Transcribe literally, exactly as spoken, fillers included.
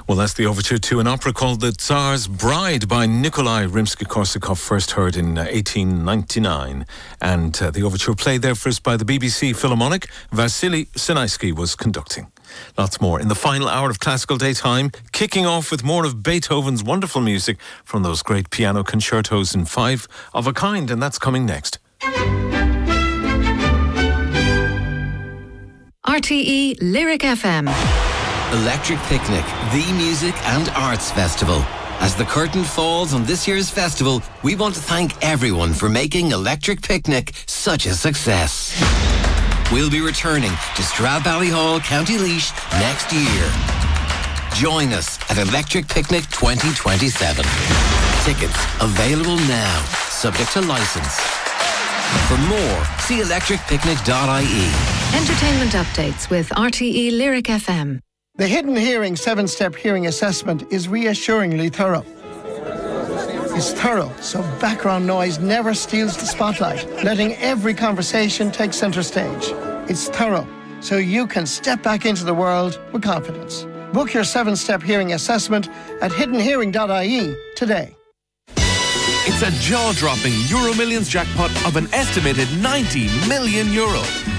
Well, that's the overture to an opera called The Tsar's Bride by Nikolai Rimsky-Korsakov, first heard in uh, eighteen ninety-nine. And uh, the overture played there first by the B B C Philharmonic. Vasily Sinaisky was conducting. Lots more in the final hour of Classical Daytime, kicking off with more of Beethoven's wonderful music from those great piano concertos in five of a kind, and that's coming next. R T E Lyric F M. Electric Picnic, the music and arts festival. As the curtain falls on this year's festival, we want to thank everyone for making Electric Picnic such a success. We'll be returning to Stradbally Hall, County Laois next year. Join us at Electric Picnic twenty twenty-seven. Tickets available now, subject to licence. For more, see electric picnic dot I E. Entertainment updates with R T E Lyric F M. The Hidden Hearing seven-step hearing assessment is reassuringly thorough. It's thorough, so background noise never steals the spotlight, letting every conversation take centre stage. It's thorough, so you can step back into the world with confidence. Book your seven-step hearing assessment at hidden hearing dot I E today. It's a jaw-dropping Euro Millions jackpot of an estimated ninety million euro.